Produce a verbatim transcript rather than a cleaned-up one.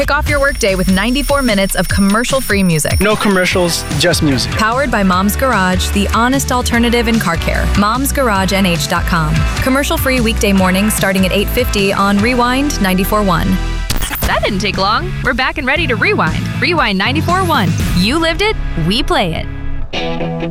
Kick off your workday with ninety-four minutes of commercial-free music. No commercials, just music. Powered by Mom's Garage, the honest alternative in car care. moms garage n h dot com. Commercial-free weekday mornings starting at eight fifty on Rewind ninety-four point one. That didn't take long. We're back and ready to rewind. Rewind ninety-four point one. You lived it, we play it.